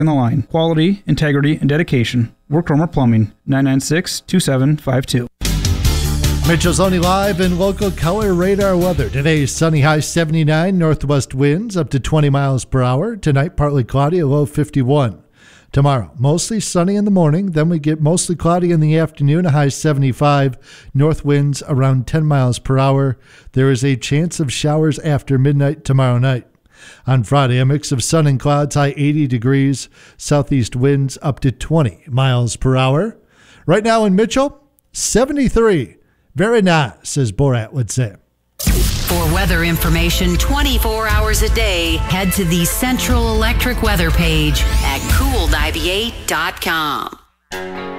in the line. Quality, integrity, and dedication. Work Romer Plumbing, 996-2752. Mitchell's Only live and local color radar weather. Today, sunny, high 79, northwest winds up to 20 miles per hour. Tonight, partly cloudy, a low 51. Tomorrow, mostly sunny in the morning. Then we get mostly cloudy in the afternoon, a high 75. North winds around 10 miles per hour. There is a chance of showers after midnight tomorrow night. On Friday, a mix of sun and clouds, high 80 degrees. Southeast winds up to 20 miles per hour. Right now in Mitchell, 73. Very nice, as Borat would say. For weather information 24 hours a day, head to the Central Electric weather page at cool98.com.